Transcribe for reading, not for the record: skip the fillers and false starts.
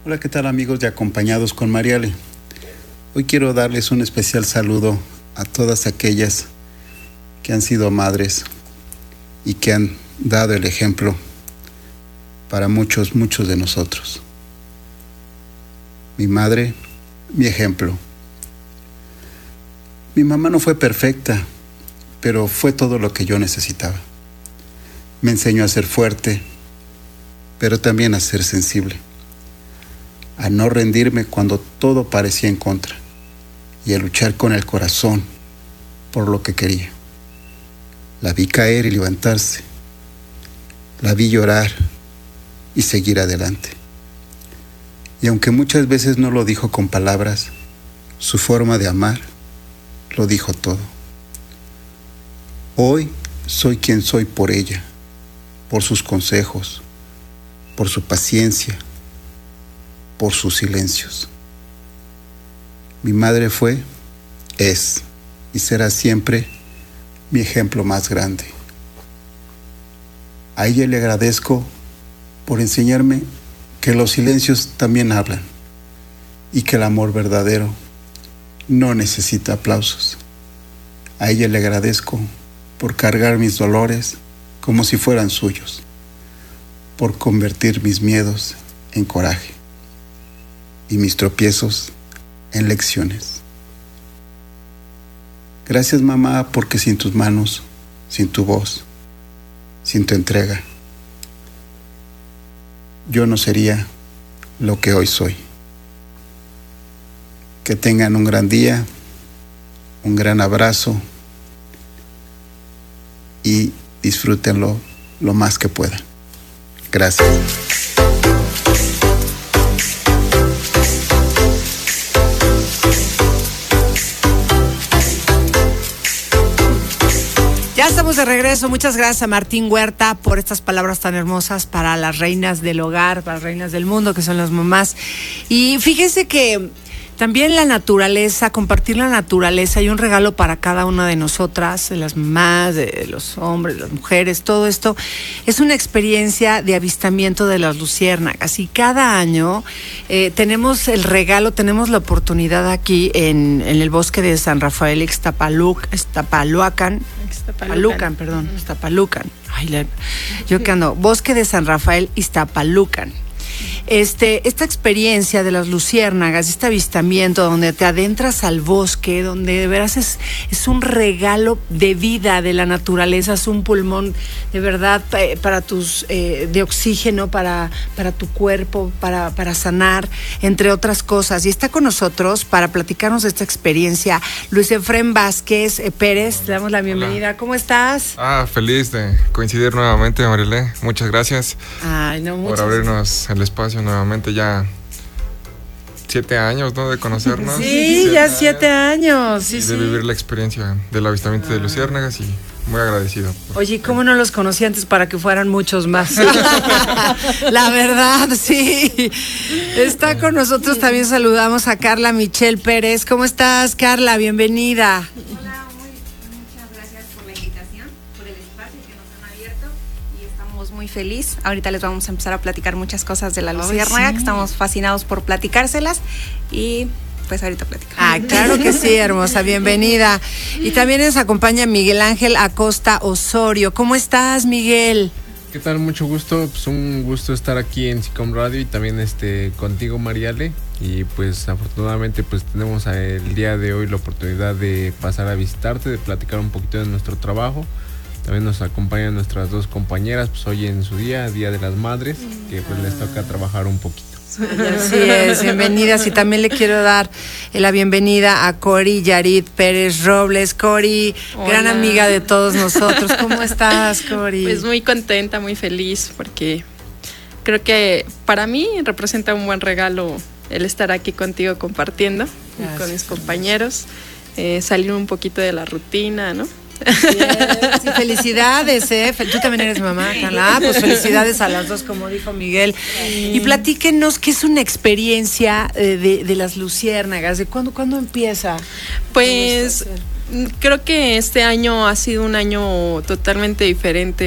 Hola, ¿qué tal amigos de Acompañados con Mariale? Hoy quiero darles un especial saludo a todas aquellas que han sido madres y que han dado el ejemplo para muchos de nosotros. Mi madre, mi ejemplo. Mi mamá no fue perfecta, pero fue todo lo que yo necesitaba. Me enseñó a ser fuerte, pero también a ser sensible, a no rendirme cuando todo parecía en contra y a luchar con el corazón por lo que quería. La vi caer y levantarse, la vi llorar y seguir adelante. Y aunque muchas veces no lo dijo con palabras, su forma de amar lo dijo todo. Hoy soy quien soy por ella, por sus consejos, por su paciencia, por sus silencios. Mi madre fue, es y será siempre mi ejemplo más grande. A ella le agradezco por enseñarme que los silencios también hablan y que el amor verdadero no necesita aplausos. A ella le agradezco por cargar mis dolores como si fueran suyos, por convertir mis miedos en coraje y mis tropiezos en lecciones. Gracias, mamá, porque sin tus manos, sin tu voz, sin tu entrega, yo no sería lo que hoy soy. Que tengan un gran día, un gran abrazo y disfrútenlo lo más que puedan. Gracias. Ya estamos de regreso. Muchas gracias a Martín Huerta por estas palabras tan hermosas para las reinas del hogar, para las reinas del mundo, que son las mamás. Y fíjese que también la naturaleza, compartir la naturaleza y un regalo para cada una de nosotras, de las mamás, de los hombres, de las mujeres, todo esto es una experiencia de avistamiento de las luciérnagas. Y cada año tenemos el regalo, tenemos la oportunidad aquí en el bosque de San Rafael, Ixtapalucan. Yo que ando, bosque de San Rafael, Ixtapalucan. Esta experiencia de las luciérnagas, este avistamiento donde te adentras al bosque, donde de veras es un regalo de vida de la naturaleza, es un pulmón de verdad para tus de oxígeno, para tu cuerpo, para sanar, entre otras cosas. Y está con nosotros para platicarnos de esta experiencia Luis Efrén Vázquez Pérez. Te damos la bienvenida. Hola. ¿Cómo estás? Feliz de coincidir nuevamente, Mariale. Muchas gracias por abrirnos el espacio nuevamente. Ya 7 años, ¿no?, de conocernos. Sí, ya 7 años. Sí, de vivir la experiencia del avistamiento de luciérnagas y muy agradecido. Oye, ¿cómo no los conocí antes para que fueran muchos más? La verdad, sí. Está con nosotros, también saludamos a Carla Michelle Pérez. ¿Cómo estás, Carla? Bienvenida. Muy feliz. Ahorita les vamos a empezar a platicar muchas cosas de la luciérnaga, sí, que estamos fascinados por platicárselas y pues ahorita platicamos. Claro que sí, hermosa, bienvenida. Y también nos acompaña Miguel Ángel Acosta Osorio. ¿Cómo estás, Miguel? ¿Qué tal? Mucho gusto, pues un gusto estar aquí en SICOM Radio y también contigo, Mariale. Y pues afortunadamente pues tenemos el día de hoy la oportunidad de pasar a visitarte, de platicar un poquito de nuestro trabajo. También nos acompañan nuestras 2 compañeras, pues hoy en su Día de las Madres, que pues les toca trabajar un poquito. Así es, bienvenidas. Y también le quiero dar la bienvenida a Cori Yarit Pérez Robles. Cori, gran amiga de todos nosotros. ¿Cómo estás, Cori? Pues muy contenta, muy feliz, porque creo que para mí representa un buen regalo el estar aquí contigo compartiendo. Gracias. Con mis compañeros, salir un poquito de la rutina, ¿no? Sí, felicidades, tú también eres mamá, Carla. Pues felicidades a las 2, como dijo Miguel. Y platíquenos qué es una experiencia de las luciérnagas, de cuándo empieza. Pues creo que este año ha sido un año totalmente diferente